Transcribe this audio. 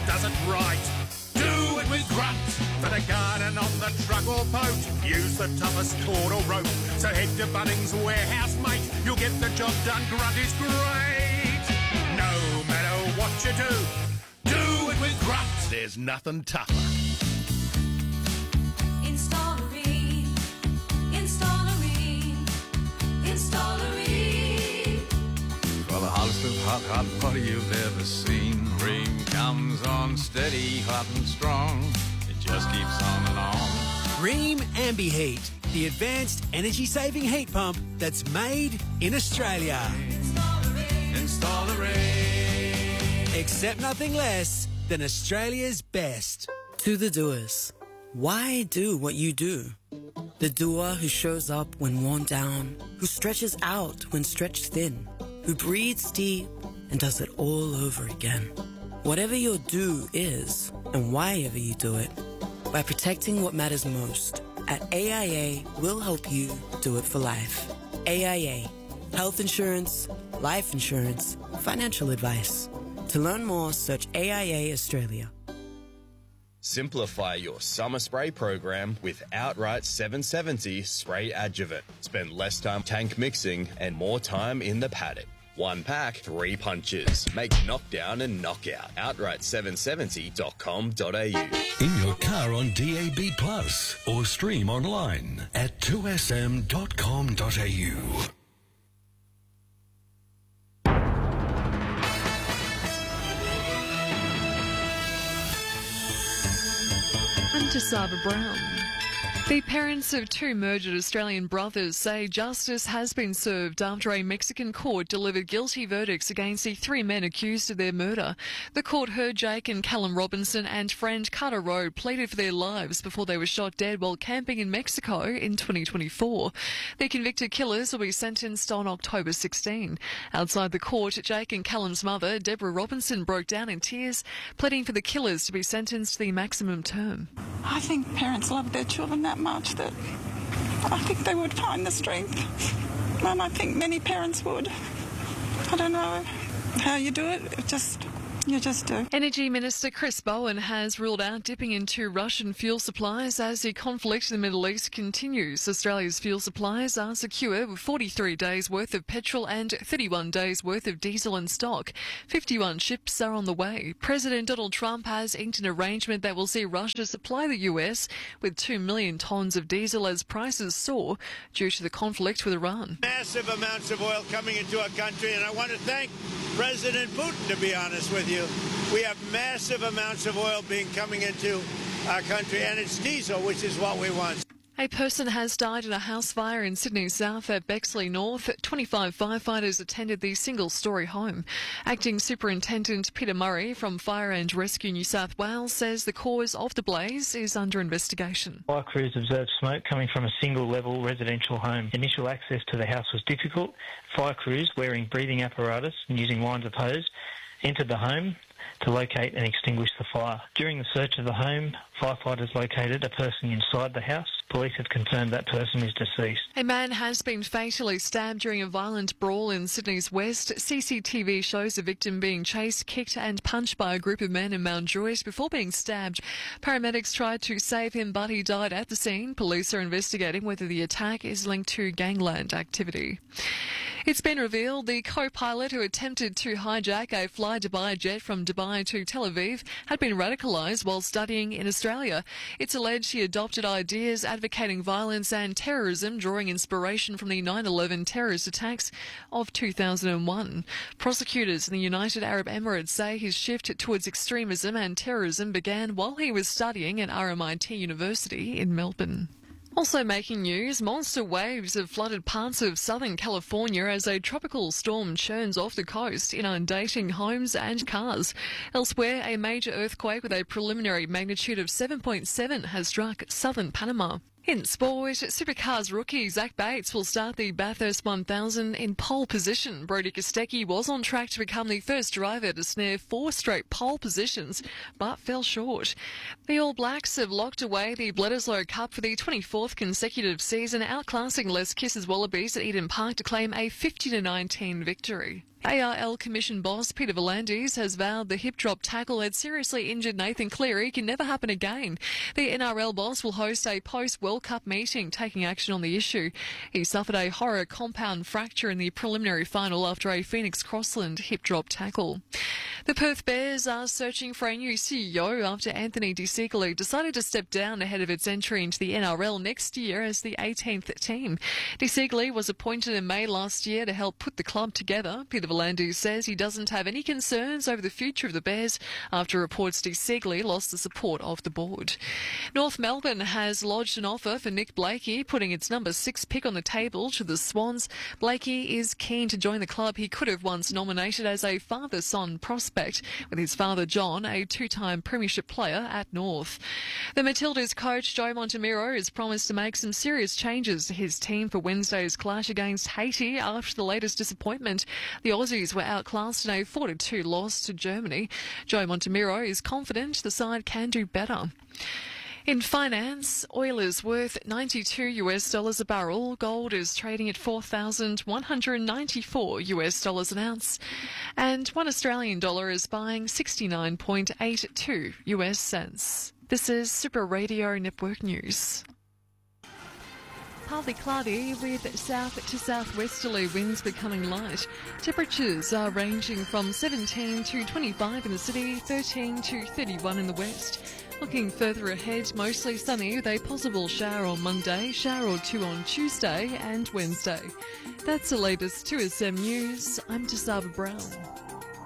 does it right. Do it with Grunt for the garden, on the truck or boat. Use the toughest cord or rope. So head to Bunnings Warehouse, mate. You'll get the job done. Grunt is great. No matter what you do it with Grunt. There's nothing tougher. Installery. For the hottest of hot water you've ever seen. Rheem comes on steady, hot and strong. It just keeps on and on. Rheem AmbiHeat, the advanced energy-saving heat pump that's made in Australia. Installery. Accept nothing less than Australia's best. To the doers, why do what you do? The doer who shows up when worn down, who stretches out when stretched thin, who breathes deep and does it all over again. Whatever your do is, and why ever you do it, by protecting what matters most, at AIA, we'll help you do it for life. AIA, health insurance, life insurance, financial advice. To learn more, search AIA Australia. Simplify your summer spray program with Outright 770 Spray Adjuvant. Spend less time tank mixing and more time in the paddock. 1 pack, 3 punches. Make knockdown and knockout. Outright770.com.au. In your car on DAB+, or stream online at 2sm.com.au. To Saba Brown. The parents of 2 murdered Australian brothers say justice has been served after a Mexican court delivered guilty verdicts against the 3 men accused of their murder. The court heard Jake and Callum Robinson and friend Carter Rowe pleaded for their lives before they were shot dead while camping in Mexico in 2024. The convicted killers will be sentenced on October 16. Outside the court, Jake and Callum's mother, Deborah Robinson, broke down in tears, pleading for the killers to be sentenced to the maximum term. I think parents love their children that much that I think they would find the strength, and I think many parents would. I don't know how you do it, you just do. Energy Minister Chris Bowen has ruled out dipping into Russian fuel supplies as the conflict in the Middle East continues. Australia's fuel supplies are secure with 43 days worth of petrol and 31 days worth of diesel in stock. 51 ships are on the way. President Donald Trump has inked an arrangement that will see Russia supply the US with 2 million tonnes of diesel as prices soar due to the conflict with Iran. Massive amounts of oil coming into our country, and I want to thank President Putin, to be honest with you. We have massive amounts of oil coming into our country, and it's diesel, which is what we want. A person has died in a house fire in Sydney South at Bexley North. 25 firefighters attended the single-storey home. Acting Superintendent Peter Murray from Fire and Rescue New South Wales says the cause of the blaze is under investigation. Fire crews observed smoke coming from a single-level residential home. Initial access to the house was difficult. Fire crews, wearing breathing apparatus and using lines of hose, entered the home to locate and extinguish the fire. During the search of the home, firefighters located a person inside the house. Police have confirmed that person is deceased. A man has been fatally stabbed during a violent brawl in Sydney's West. CCTV shows the victim being chased, kicked and punched by a group of men in Mount Druitt before being stabbed. Paramedics tried to save him, but he died at the scene. Police are investigating whether the attack is linked to gangland activity. It's been revealed the co-pilot who attempted to hijack a Fly Dubai jet from Dubai to Tel Aviv had been radicalised while studying in Australia. It's alleged he adopted ideas advocating violence and terrorism, drawing inspiration from the 9/11 terrorist attacks of 2001. Prosecutors in the United Arab Emirates say his shift towards extremism and terrorism began while he was studying at RMIT University in Melbourne. Also making news, monster waves have flooded parts of Southern California as a tropical storm churns off the coast, inundating homes and cars. Elsewhere, a major earthquake with a preliminary magnitude of 7.7 has struck southern Panama. In sport, Supercars rookie Zach Bates will start the Bathurst 1000 in pole position. Brodie Kostecki was on track to become the first driver to snare 4 straight pole positions, but fell short. The All Blacks have locked away the Bledisloe Cup for the 24th consecutive season, outclassing Les Kisses Wallabies at Eden Park to claim a 50-19 victory. ARL Commission boss Peter V'landys has vowed the hip drop tackle that seriously injured Nathan Cleary can never happen again. The NRL boss will host a post-World Cup meeting taking action on the issue. He suffered a horror compound fracture in the preliminary final after a Phoenix Crossland hip drop tackle. The Perth Bears are searching for a new CEO after Anthony De Siegele decided to step down ahead of its entry into the NRL next year as the 18th team. De Siegele was appointed in May last year to help put the club together. Peter V'landys says he doesn't have any concerns over the future of the Bears after reports De Siegele lost the support of the board. North Melbourne has lodged an offer for Nick Blakey, putting its number 6 pick on the table to the Swans. Blakey is keen to join the club he could have once nominated as a father-son prospect, with his father John, a 2-time premiership player at North. The Matildas coach Joe Montemiro has promised to make some serious changes to his team for Wednesday's clash against Haiti after the latest disappointment. The Aussies were outclassed in a 4-2 loss to Germany. Joe Montemiro is confident the side can do better. In finance, oil is worth $92 a barrel. Gold is trading at $4,194 an ounce. And $1 Australian dollar is buying 69.82 US cents. This is Super Radio Network News. Partly cloudy with south to southwesterly winds becoming light. Temperatures are ranging from 17 to 25 in the city, 13 to 31 in the west. Looking further ahead, mostly sunny with a possible shower on Monday, shower or two on Tuesday and Wednesday. That's the latest 2SM News. I'm Tasava Brown.